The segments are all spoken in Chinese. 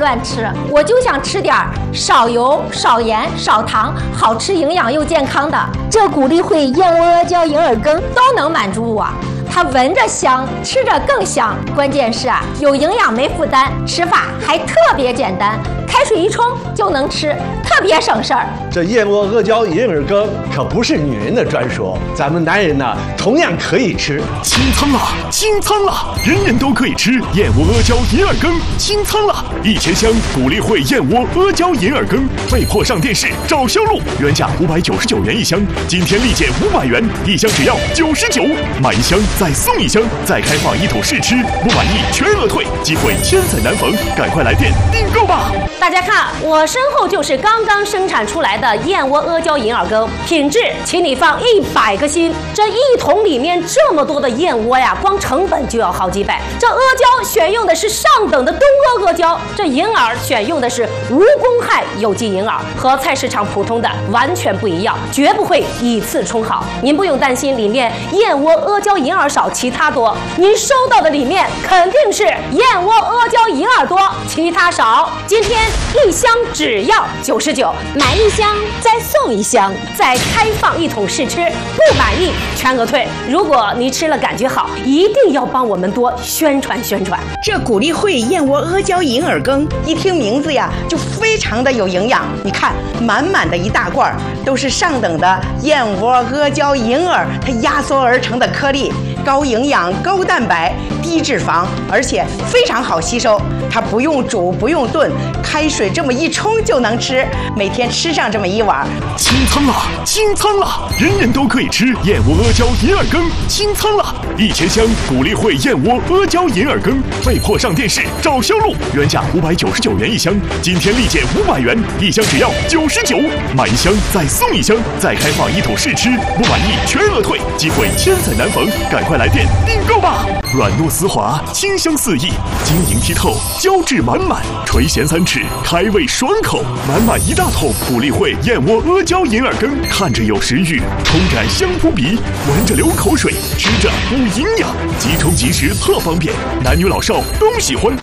乱吃，我就想吃点少油、少盐、少糖，好吃、营养又健康的。这谷粒慧、燕窝阿胶、银耳羹都能满足我。它闻着香，吃着更香，关键是有营养没负担，吃法还特别简单，开水一冲就能吃，特别省事儿。 这燕窝阿胶、银耳羹可不是女人的专属，咱们男人呢同样可以吃。 清仓了，清仓了，人人都可以吃燕窝阿胶、银耳羹，清仓了！1000箱谷粒慧燕窝阿胶银耳羹被迫上电视找销路，原价599元一箱，今天立减500元，一箱只要99，买一箱再送一箱，再开放1桶试吃，不满意全额退，机会千载难逢，赶快来电订购吧！ 大家看，我身后就是刚刚生产出来的燕窝阿胶银耳羹，品质请你放100个心。这一桶里面这么多的燕窝呀，光成本就要好几百。这阿胶选用的是上等的东阿阿胶，这银耳选用的是无公害有机银耳，和菜市场普通的完全不一样，绝不会以次充好。您不用担心里面燕窝阿胶银耳少，其他多。您收到的里面肯定是燕窝阿胶银耳多，其他少。今天一箱只要99，买一箱再送一箱，再开放1桶试吃，不满意全额退。如果你吃了感觉好，一定要帮我们多宣传宣传。 这谷粒慧燕窝阿胶银耳羹，一听名字呀就非常的有营养。你看，满满的一大罐都是上等的燕窝阿胶银耳，它压缩而成的颗粒，高营养、高蛋白、低脂肪，而且非常好吸收。它不用煮，不用炖，开水这么一冲就能吃，每天吃上这么一碗。 清仓了，清仓了，人人都可以吃燕窝阿胶银耳羹，清仓了！1000箱谷粒慧燕窝阿胶银耳羹被迫上电视找销路，原价599元一箱，今天立减500元，一箱只要99，买一箱再送一箱，再开放1桶试吃，不满意全额退，机会千载难逢，赶快来电订购吧！软糯丝滑，清香四溢，晶莹剔透，胶质满满，垂涎3尺，开胃爽口，满满一大桶谷粒慧燕窝阿胶银耳羹，看着有食欲，冲感香扑鼻，闻着流口水，吃着补营养，即冲即食特方便，男女老少都喜欢。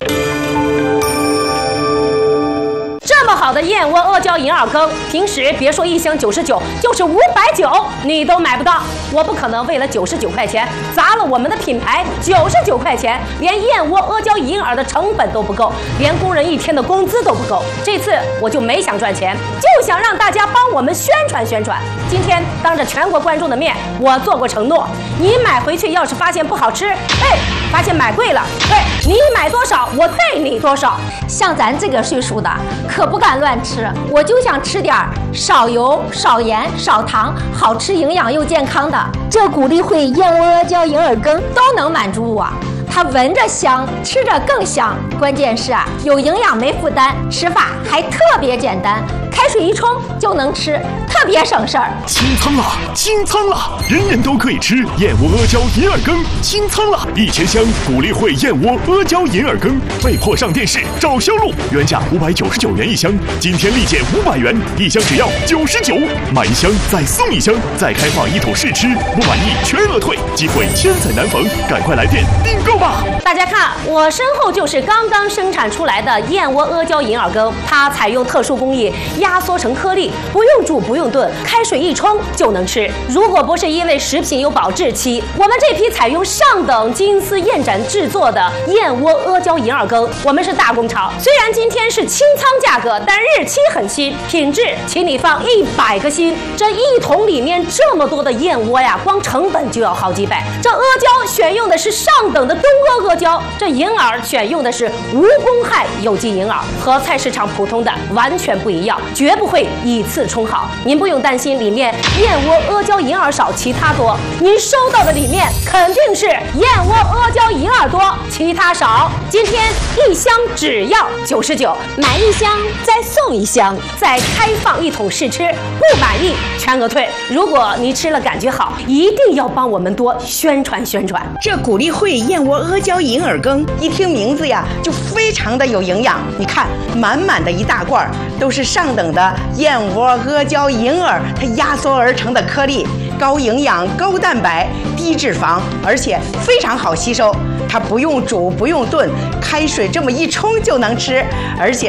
这么好的燕窝阿胶银耳羹，平时别说一箱99，就是590你都买不到。我不可能为了99块钱砸了我们的品牌，99块钱连燕窝阿胶银耳的成本都不够，连工人1天的工资都不够。这次我就没想赚钱，就想让大家帮我们宣传宣传。今天当着全国观众的面，我做过承诺，你买回去要是发现不好吃，发现买贵了，你买多少我退你多少。 像咱这个岁数的可不敢乱吃，我就想吃点少油、少盐、少糖，好吃、营养又健康的。这谷粒慧、燕窝阿胶、银耳羹都能满足我。它闻着香，吃着更香，关键是有营养没负担，吃法还特别简单，开水一冲就能吃，特别省事儿。 清仓了，清仓了，人人都可以吃燕窝阿胶银耳羹，清仓了！1000箱谷粒慧燕窝阿胶银耳羹被迫上电视找销路，原价599元一箱，今天立减500元，一箱只要99，买一箱再送一箱，再开放1桶试吃，不满意全额退，机会千载难逢，赶快来电订购吧！ 大家看，我身后就是刚刚生产出来的燕窝阿胶银耳羹，它采用特殊工艺压缩成颗粒，不用煮不用炖，开水一冲就能吃。如果不是因为食品有保质期，我们这批采用上等金丝燕盏制作的燕窝阿胶银耳羹，我们是大工厂。虽然今天是清仓价格，但日期很新，品质请你放100个心。这一桶里面这么多的燕窝呀，光成本就要好几百。这阿胶选用的是上等的东阿阿胶，这银耳选用的是无公害有机银耳，和菜市场普通的完全不一样，绝不会以次充好。您不用担心里面燕窝阿胶银耳少，其他多。您收到的里面肯定是燕窝阿胶银耳多，其他少。今天一箱只要99，买一箱再送一箱，再开放1桶试吃，不满意全额退。如果你吃了感觉好，一定要帮我们多宣传宣传。 这谷粒慧燕窝阿胶银耳羹，一听名字呀就非常的有营养。你看，满满的一大罐都是上等的燕窝阿胶银耳，它压缩而成的颗粒，高营养、高蛋白、低脂肪，而且非常好吸收。它不用煮不用炖，开水这么一冲就能吃，而且